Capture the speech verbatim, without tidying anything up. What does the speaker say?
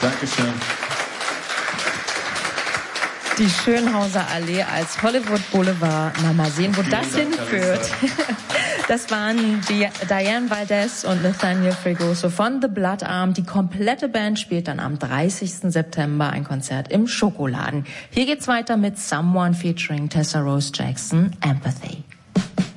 Dankeschön. Die Schönhauser Allee als Hollywood Boulevard. Na, mal sehen, wo das hinführt. Das waren die Diane Valdez und Nathaniel Fregoso von The Blood Arm. Die komplette Band spielt dann am dreißigsten September ein Konzert im Schokoladen. Hier geht's weiter mit Someone featuring Tessa Rose Jackson, Empathy.